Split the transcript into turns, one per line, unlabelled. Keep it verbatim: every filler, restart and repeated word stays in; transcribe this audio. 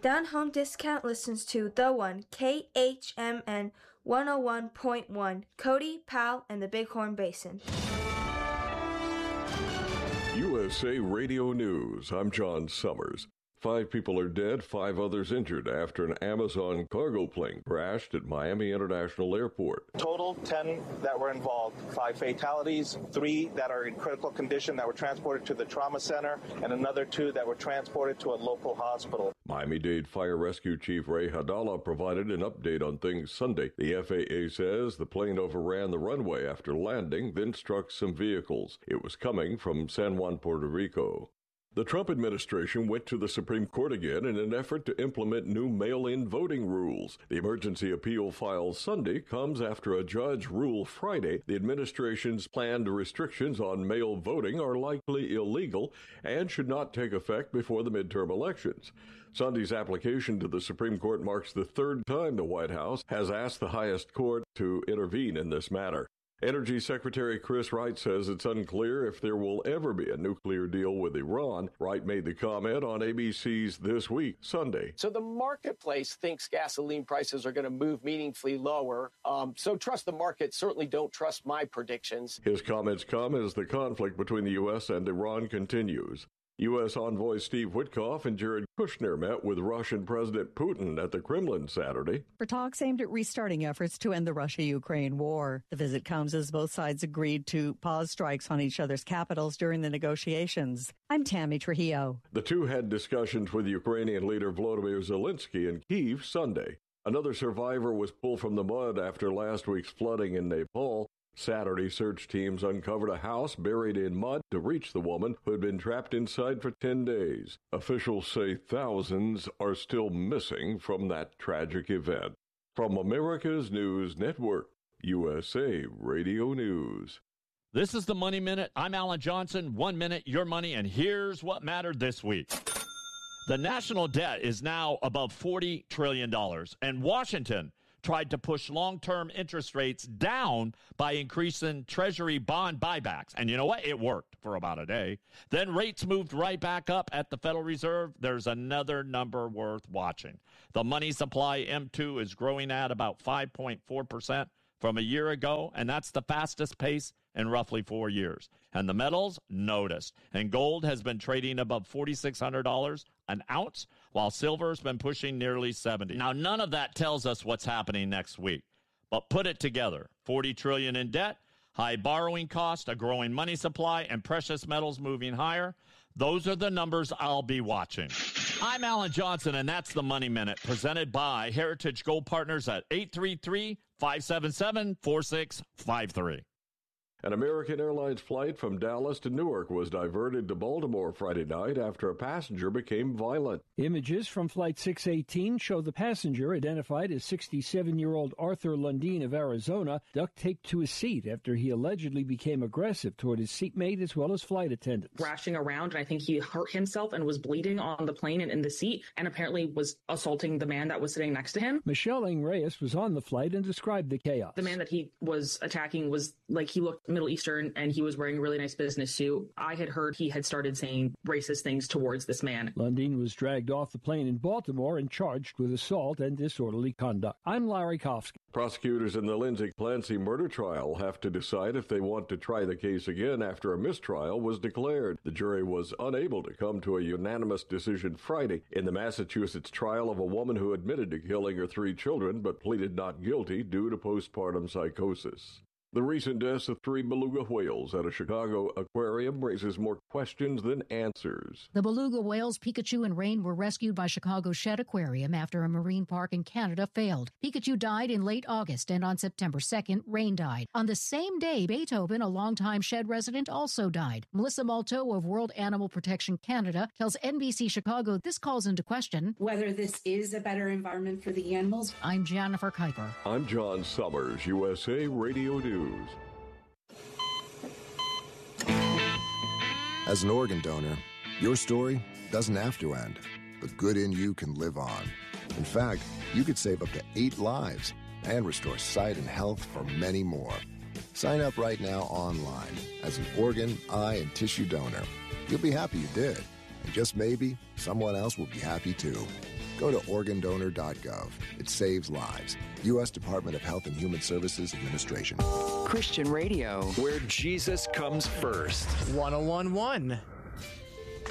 Down Home Discount listens to The One, K H M N one oh one point one, Cody, Powell, and the Bighorn Basin.
U S A Radio News. I'm John Summers. Five people are dead, five others injured after an Amazon cargo plane crashed at Miami International Airport.
Total ten that were involved, five fatalities, three that are in critical condition that were transported to the trauma center, and another two that were transported to a local hospital.
Miami-Dade Fire Rescue Chief Ray Hadala provided an update on things Sunday. The F A A says the plane overran the runway after landing, then struck some vehicles. It was coming from San Juan, Puerto Rico. The Trump administration went to the Supreme Court again in an effort to implement new mail-in voting rules. The emergency appeal filed Sunday comes after a judge ruled Friday the administration's planned restrictions on mail voting are likely illegal and should not take effect before the midterm elections. Sunday's application to the Supreme Court marks the third time the White House has asked the highest court to intervene in this matter. Energy Secretary Chris Wright says it's unclear if there will ever be a nuclear deal with Iran. Wright made the comment on A B C's This Week Sunday.
So the marketplace thinks gasoline prices are going to move meaningfully lower. Um, so trust the market. Certainly don't trust my predictions.
His comments come as the conflict between the U S and Iran continues. U S envoy Steve Witkoff and Jared Kushner met with Russian President Putin at the Kremlin Saturday
for talks aimed at restarting efforts to end the Russia-Ukraine war. The visit comes as both sides agreed to pause strikes on each other's capitals during the negotiations. I'm Tammy Trujillo.
The two had discussions with Ukrainian leader Volodymyr Zelensky in Kyiv Sunday. Another survivor was pulled from the mud after last week's flooding in Nepal. Saturday, search teams uncovered a house buried in mud to reach the woman who had been trapped inside for ten days. Officials say thousands are still missing from that tragic event. From America's News Network, U S A Radio News.
This is the Money Minute. I'm Alan Johnson. One minute, your money, and here's what mattered this week. The national debt is now above forty trillion dollars, and Washington tried to push long-term interest rates down by increasing Treasury bond buybacks. And you know what? It worked for about a day. Then rates moved right back up at the Federal Reserve. There's another number worth watching. The money supply, M two, is growing at about five point four percent from a year ago, and that's the fastest pace in roughly four years. And the metals noticed. And gold has been trading above four thousand six hundred dollars an ounce, while silver has been pushing nearly seventy. Now, none of that tells us what's happening next week. But put it together. forty trillion dollars in debt, high borrowing cost, a growing money supply, and precious metals moving higher. Those are the numbers I'll be watching. I'm Alan Johnson, and that's the Money Minute, presented by Heritage Gold Partners at eight three three, five seven seven, four six five three.
An American Airlines flight from Dallas to Newark was diverted to Baltimore Friday night after a passenger became violent.
Images from Flight six eighteen show the passenger, identified as sixty-seven-year-old Arthur Lundeen of Arizona, duct-taped to his seat after he allegedly became aggressive toward his seatmate as well as flight attendants.
Thrashing around, and I think he hurt himself and was bleeding on the plane and in the seat, and apparently was assaulting the man that was sitting next to him.
Michelle Ng Reyes was on the flight and described the chaos.
The man that he was attacking was, like, he looked Middle Eastern, and he was wearing a really nice business suit. I had heard he had started saying racist things towards this man.
Lundeen was dragged off the plane in Baltimore and charged with assault and disorderly conduct. I'm Larry Kofsky.
Prosecutors in the Lindsay Clancy murder trial have to decide if they want to try the case again after a mistrial was declared. The jury was unable to come to a unanimous decision Friday in the Massachusetts trial of a woman who admitted to killing her three children but pleaded not guilty due to postpartum psychosis. The recent deaths of three beluga whales at a Chicago aquarium raises more questions than answers.
The beluga whales Pikachu and Rain were rescued by Chicago's Shed Aquarium after a marine park in Canada failed. Pikachu died in late August, and on September second, Rain died. On the same day, Beethoven, a longtime Shed resident, also died. Melissa Malto of World Animal Protection Canada tells N B C Chicago this calls into question
whether this is a better environment for the animals.
I'm Jennifer Kuiper.
I'm John Summers, U S A Radio News.
As an organ donor, your story doesn't have to end. The good in you can live on. In fact, you could save up to eight lives and restore sight and health for many more. Sign up right now online as an organ, eye, and tissue donor. You'll be happy you did. And just maybe, someone else will be happy too. Go to organ donor dot gov. It saves lives. U S Department of Health and Human Services Administration.
Christian radio, where Jesus comes first.
one oh one point one